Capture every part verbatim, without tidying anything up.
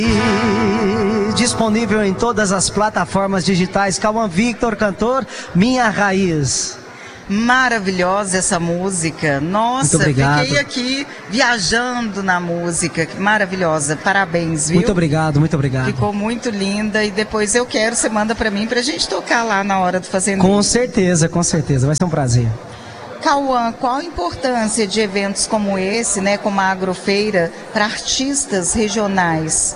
Disponível em todas as plataformas digitais. Cauã Victor, cantor, Minha Raiz. Maravilhosa essa música. Nossa, fiquei aqui viajando na música. Maravilhosa. Parabéns, viu? Muito obrigado, muito obrigado. Ficou muito linda. E depois eu quero, você manda pra mim pra gente tocar lá na hora do fazendeiro. Com certeza, com certeza. Vai ser um prazer. Cauã, qual a importância de eventos como esse, né, como a Agrofeira, para artistas regionais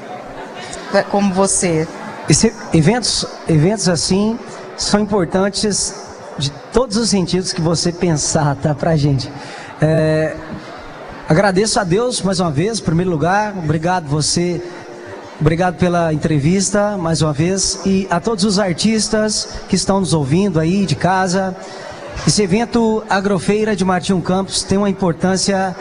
como você? Esse, eventos, eventos assim são importantes de todos os sentidos que você pensar, tá, pra gente. É, agradeço a Deus mais uma vez, em primeiro lugar, obrigado você, obrigado pela entrevista mais uma vez, e a todos os artistas que estão nos ouvindo aí de casa. Esse evento Agrofeira de Martinho Campos tem uma importância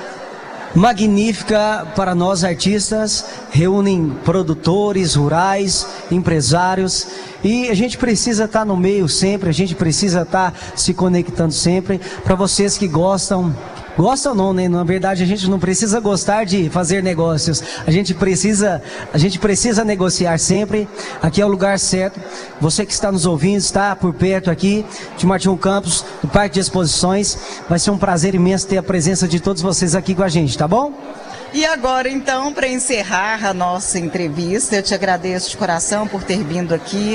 magnífica para nós artistas, reúnem produtores rurais, empresários, e a gente precisa estar no meio sempre, a gente precisa estar se conectando sempre. Para vocês que gostam, gostam não, né? Na verdade a gente não precisa gostar de fazer negócios, a gente precisa, a gente precisa negociar sempre. Aqui é o lugar certo. Você que está nos ouvindo, está por perto aqui de Martinho Campos, do Parque de Exposições, vai ser um prazer imenso ter a presença de todos vocês aqui com a gente, tá bom? E agora, então, para encerrar a nossa entrevista, eu te agradeço de coração por ter vindo aqui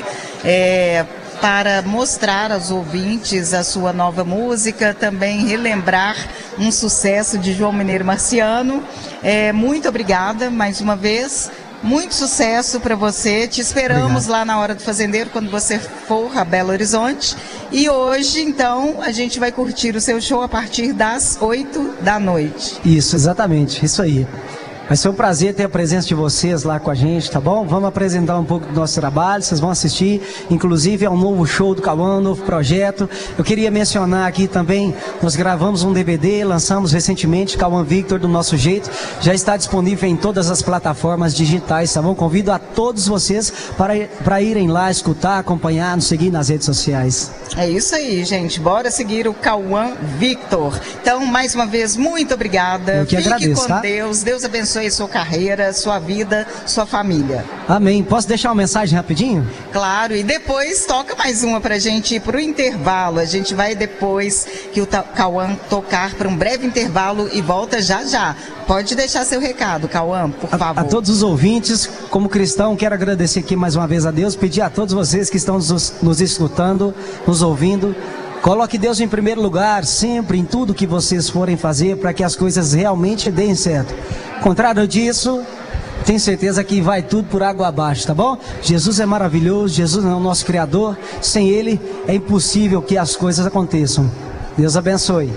é, para mostrar aos ouvintes a sua nova música, também relembrar um sucesso de João Mineiro Marciano. É, muito obrigada mais uma vez. Muito sucesso para você. Te esperamos Obrigado. Lá na Hora do Fazendeiro, quando você for a Belo Horizonte. E hoje, então, a gente vai curtir o seu show a partir das oito da noite. Isso, exatamente. Isso aí. Vai ser um prazer ter a presença de vocês lá com a gente, tá bom? Vamos apresentar um pouco do nosso trabalho, vocês vão assistir, inclusive é um novo show do Cauã, um novo projeto. Eu queria mencionar aqui também, nós gravamos um D V D, lançamos recentemente, Cauã Victor, do nosso jeito, já está disponível em todas as plataformas digitais, tá bom? Convido a todos vocês para, para irem lá, escutar, acompanhar, nos seguir nas redes sociais. É isso aí, gente, bora seguir o Cauã Victor. Então, mais uma vez, muito obrigada. Eu que Fique agradeço, com tá? Deus, Deus abençoe sua carreira, sua vida, sua família. Amém. Posso deixar uma mensagem rapidinho? Claro, e depois toca mais uma pra gente ir pro intervalo. A gente vai depois que o Cauã tocar para um breve intervalo e volta já já. Pode deixar seu recado, Cauã, por favor. A, a todos os ouvintes, como cristão, quero agradecer aqui mais uma vez a Deus, pedir a todos vocês que estão nos, nos escutando, nos ouvindo, coloque Deus em primeiro lugar, sempre, em tudo que vocês forem fazer, para que as coisas realmente deem certo. Contrário disso, tenho certeza que vai tudo por água abaixo, tá bom? Jesus é maravilhoso, Jesus é o nosso Criador, sem Ele é impossível que as coisas aconteçam. Deus abençoe.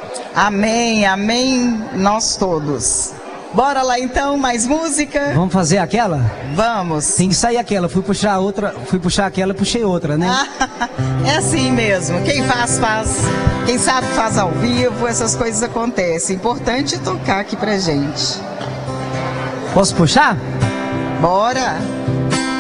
Amém, amém, nós todos. Bora lá então, mais música? Vamos fazer aquela? Vamos. Tem que sair aquela, fui puxar outra, fui puxar aquela e puxei outra, né? É assim mesmo, quem faz, faz. Quem sabe faz ao vivo, essas coisas acontecem. Importante tocar aqui pra gente. Posso puxar? Bora!